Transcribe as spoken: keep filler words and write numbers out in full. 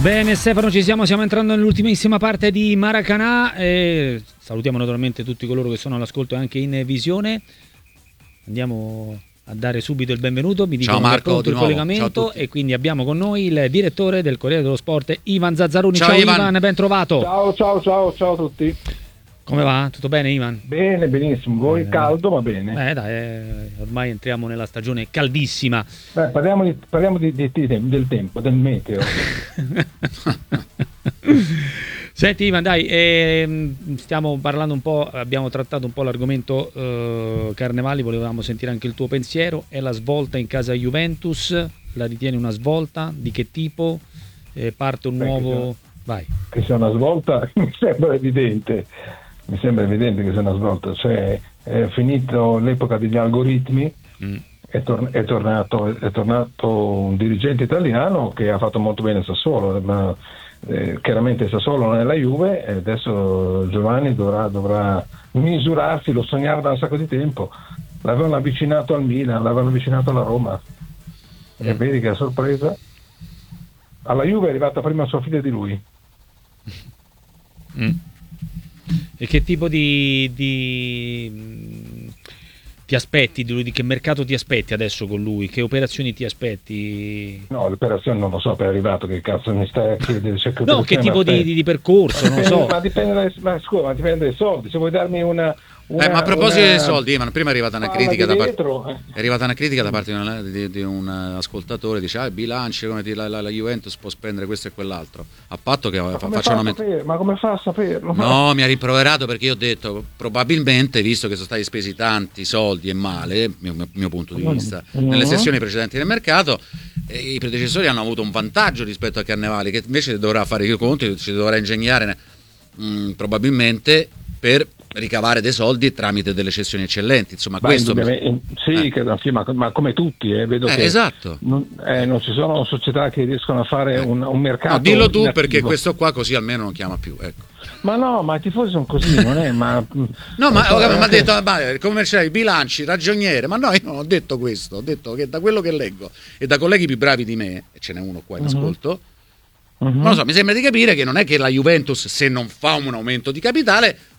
Bene Stefano, ci siamo, stiamo entrando nell'ultimissima parte di Maracanã e salutiamo naturalmente tutti coloro che sono all'ascolto e anche in visione. Andiamo a dare subito il benvenuto, mi dicono Ciao Marco, che è pronto il nuovo. collegamento e quindi abbiamo con noi il direttore del Corriere dello Sport Ivan Zazzaroni. Ciao, ciao Ivan. Ivan, ben trovato. Ciao ciao ciao ciao a tutti. Come va? Tutto bene Ivan? Bene, benissimo, voi bene, caldo ma bene. Beh dai, eh, ormai entriamo nella stagione caldissima. Beh, parliamo, di, parliamo di, di, di, del tempo, del meteo. Senti Ivan, dai, eh, stiamo parlando un po', abbiamo trattato un po' l'argomento eh, Carnevali, volevamo sentire anche il tuo pensiero. È la svolta in casa Juventus, la ritieni una svolta? Di che tipo? Eh, parte un Beh, nuovo... Che sia, Vai. che sia una svolta mi sembra evidente, mi sembra evidente che sia una svolta, cioè è finito l'epoca degli algoritmi, mm. è, tor- è, tornato, è tornato un dirigente italiano che ha fatto molto bene Sassuolo, ma eh, chiaramente Sassuolo non è la Juve e adesso Giovanni dovrà, dovrà misurarsi, lo sognava da un sacco di tempo, l'avevano avvicinato al Milan, l'avevano avvicinato alla Roma mm. e vedi che a sorpresa alla Juve è arrivata prima sua figlia di lui. Mm. E che tipo di, di ti aspetti di lui? Di che mercato ti aspetti adesso con lui? Che operazioni ti aspetti? No, l'operazione non lo so, per è arrivato, che cazzo mi stai a chiedere? Cioè, che no, che tipo di, di, di percorso? Ma non dipende, so. ma dipende dai, ma scusa, ma dipende dai soldi. Se vuoi darmi una. Una, eh, ma a proposito una... dei soldi, Ivan, prima è arrivata una critica da parte eh. è arrivata una critica da parte di, una, di, di un ascoltatore, dice ah, i bilanci, come ti, la, la, la Juventus può spendere questo e quell'altro, a patto che ma come facciano fa a sapere? Ma come fa a saperlo? No, mi ha rimproverato perché io ho detto probabilmente, visto che sono stati spesi tanti soldi e male, mio, mio, mio punto di vista, mm-hmm. nelle sessioni precedenti del mercato, eh, i predecessori hanno avuto un vantaggio rispetto a Carnevali, che invece dovrà fare i conti, ci dovrà ingegnare mh, probabilmente per ricavare dei soldi tramite delle cessioni eccellenti, insomma. Beh, questo sì, eh. che, sì ma, ma come tutti eh, vedo eh, che esatto. non, eh, non ci sono società che riescono a fare eh. un, un mercato. No, dillo tu inattivo. Perché questo qua così almeno non chiama più, ecco. Ma no, ma i tifosi sono così, non è ma no, ma mi ha detto ma, come c'è i bilanci, ragioniere, ma no, io non ho detto questo, ho detto che da quello che leggo e da colleghi più bravi di me, e ce n'è uno qua in uh-huh. ascolto, uh-huh. non lo so, mi sembra di capire che non è che la Juventus, se non fa un aumento di capitale,